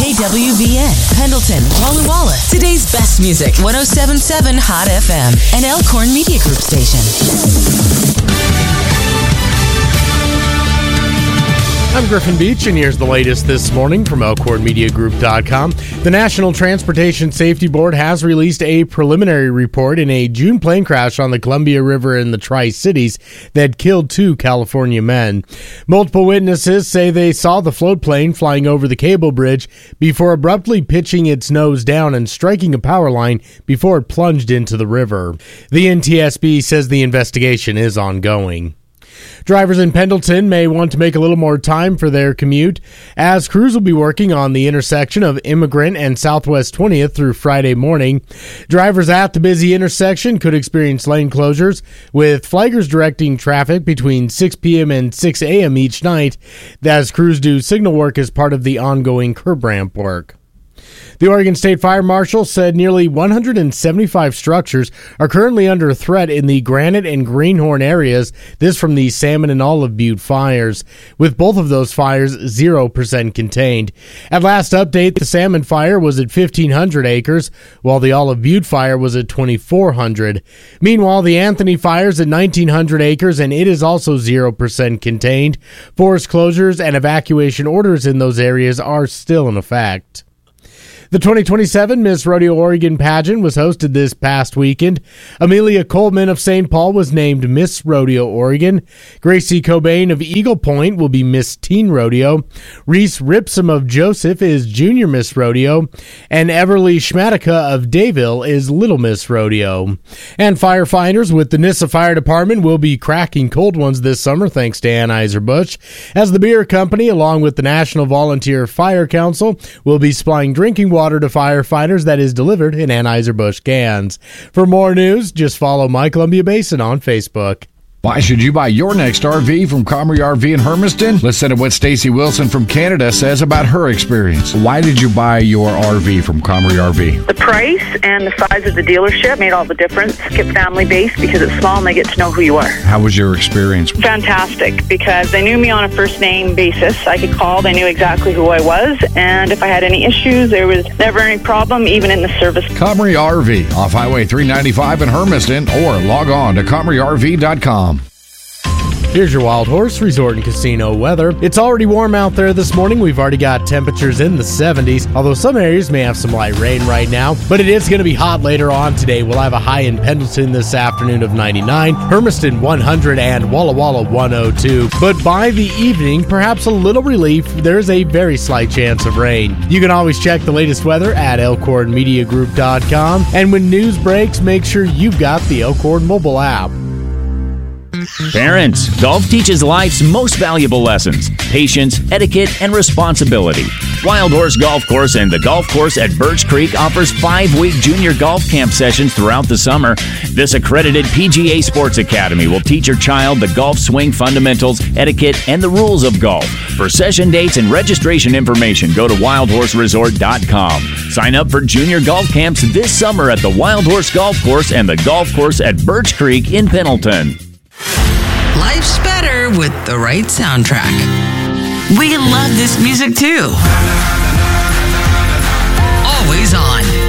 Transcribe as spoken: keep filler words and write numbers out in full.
K W V N, Pendleton, Walla Walla. Today's best music, one oh seven point seven Hot F M, and Elkhorn Media Group station. I'm Griffin Beach, and here's the latest this morning from Elkhorn Media Group dot com. The National Transportation Safety Board has released a preliminary report in a June plane crash on the Columbia River in the Tri-Cities that killed two California men. Multiple witnesses say they saw the float plane flying over the cable bridge before abruptly pitching its nose down and striking a power line before it plunged into the river. The N T S B says the investigation is ongoing. Drivers in Pendleton may want to make a little more time for their commute, as crews will be working on the intersection of Immigrant and Southwest twentieth through Friday morning. Drivers at the busy intersection could experience lane closures, with flaggers directing traffic between six p.m. and six a.m. each night, as crews do signal work as part of the ongoing curb ramp work. The Oregon State Fire Marshal said nearly one hundred seventy-five structures are currently under threat in the Granite and Greenhorn areas, this from the Salmon and Olive Butte fires, with both of those fires zero percent contained. At last update, the Salmon fire was at fifteen hundred acres, while the Olive Butte fire was at twenty-four hundred. Meanwhile, the Anthony fire is at nineteen hundred acres, and it is also zero percent contained. Forest closures and evacuation orders in those areas are still in effect. The twenty twenty-seven Miss Rodeo Oregon pageant was hosted this past weekend. Amelia Coleman of Saint Paul was named Miss Rodeo Oregon. Gracie Cobain of Eagle Point will be Miss Teen Rodeo. Reese Ripsum of Joseph is Junior Miss Rodeo. And Everly Schmatica of Dayville is Little Miss Rodeo. And firefighters with the Nissa Fire Department will be cracking cold ones this summer, thanks to Anheuser-Busch, as the beer company, along with the National Volunteer Fire Council, will be supplying drinking water water to firefighters that is delivered in Anheuser-Busch cans. For more news, just follow My Columbia Basin on Facebook. Why should you buy your next R V from Comrie R V in Hermiston? Listen to what Stacy Wilson from Canada says about her experience. Why did you buy your R V from Comrie R V? The price and the size of the dealership made all the difference. Kept family-based because it's small and they get to know who you are. How was your experience? Fantastic, because they knew me on a first-name basis. I could call, they knew exactly who I was, and if I had any issues, there was never any problem, even in the service. Comrie R V, off Highway three ninety-five in Hermiston, or log on to Comrie R V dot com. Here's your Wild Horse Resort and Casino weather. It's already warm out there this morning. We've already got temperatures in the seventies, although some areas may have some light rain right now. But it is going to be hot later on today. We'll have a high in Pendleton this afternoon of ninety-nine, Hermiston one hundred, and Walla Walla one oh two. But by the evening, perhaps a little relief. There's a very slight chance of rain. You can always check the latest weather at Elkhorn Media Group dot com. And when news breaks, make sure you've got the Elkhorn mobile app. Parents, golf teaches life's most valuable lessons: patience, etiquette, and responsibility. Wild Horse Golf Course and the Golf Course at Birch Creek offers five-week junior golf camp sessions throughout the summer. This accredited P G A Sports Academy will teach your child the golf swing fundamentals, etiquette, and the rules of golf. For session dates and registration information, go to wild horse resort dot com. Sign up for junior golf camps this summer at the Wild Horse Golf Course and the Golf Course at Birch Creek in Pendleton. Life's better with the right soundtrack. We love this music too. Always on.